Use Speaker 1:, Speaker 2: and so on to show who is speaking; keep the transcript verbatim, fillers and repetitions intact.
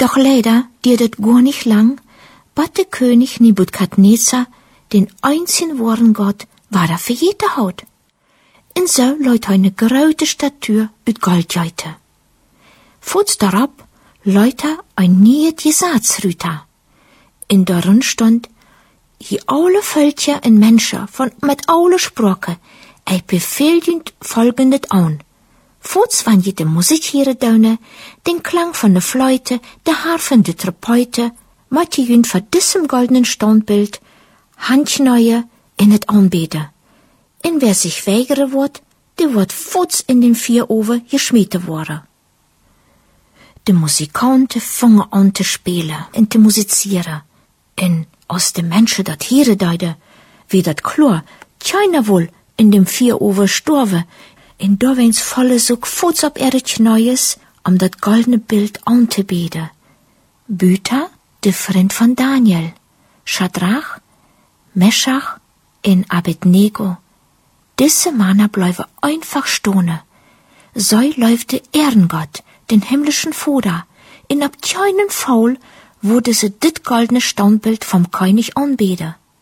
Speaker 1: Doch leider dirdet gar nicht lang, bat der König Nebukadnezar den einzigen wahren Gott war er für jede Haut. Und so leut eine große Statue mit Goldjeute. Futs darauf leut er ein neues Gesatzrüter. In darin stand, je alle Völker und Menschen von mit alle Sprache, ei befehlt folgendes an. Futs wann jede Musik hier daune, den Klang von der Fleute, der Harfen der Trompete, mat je jünd vor diesem goldenen Standbild, Handschneue in het Anbete. Und wer sich weigere wird, der wird futs in den vier Oven geschmiete worden. De Musikanten fangen an te spelen en te musicieren. En als de Menschen dat hier deiden, wie dat klar, keiner wohl in dem vier Oven storven, en da wens volle zoek futs op ihre Knäues, um dat goldene Bild an te beten. Büta, de Freund von Daniel, Schadrach, Meschach en Abednego. Diese Männer bleiben einfach stone. So läuft der Ehrengott, den himmlischen Vater, in ab keinen Fall wurde sie dit goldene Standbild vom König anbeten.